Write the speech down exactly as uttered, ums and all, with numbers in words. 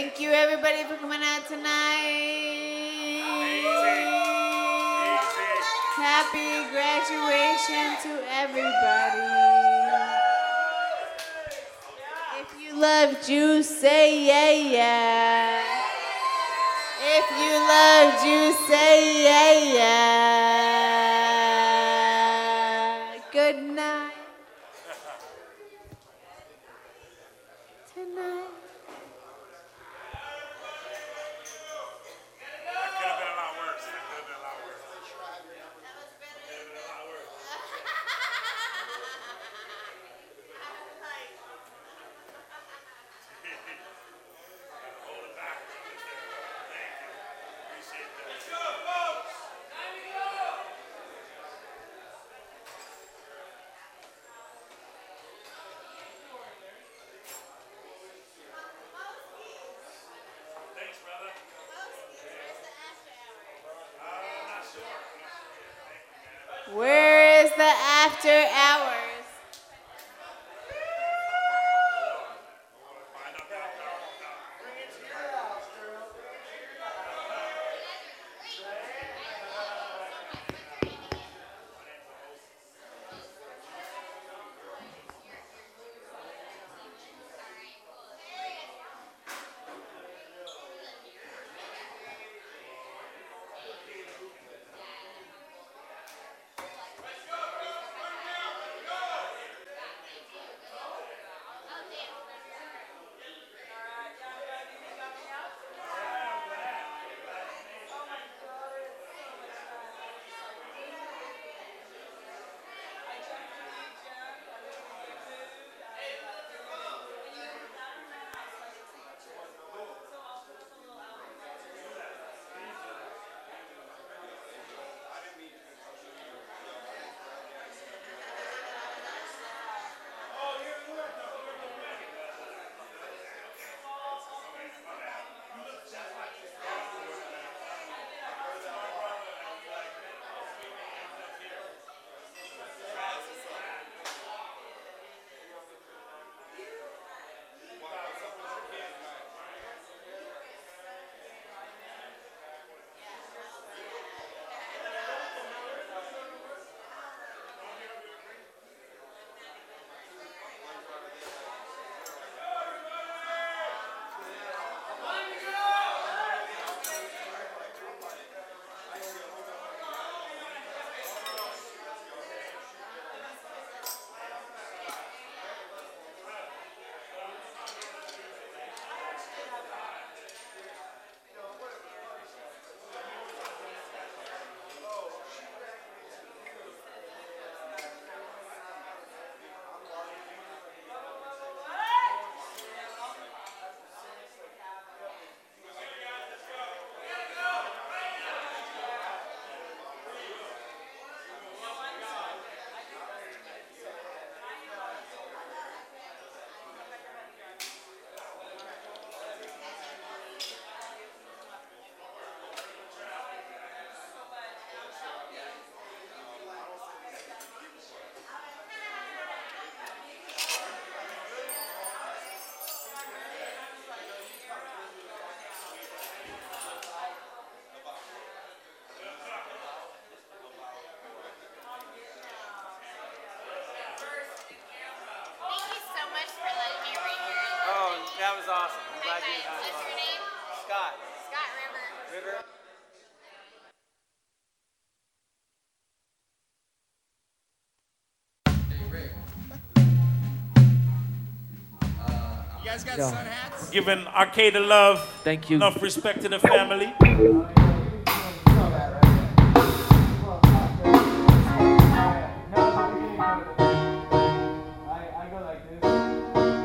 Thank you, everybody, for coming out tonight. Happy graduation to everybody. If you love juice, say yeah, yeah. If you love juice, say yeah, yeah. Good night. Tonight. Where is the after hours? That was awesome. I'm glad you had What's fun. your name? Scott. Scott River. River. You guys got Yo. sun hats? Giving Arcade love. Thank you. Enough respect to the family.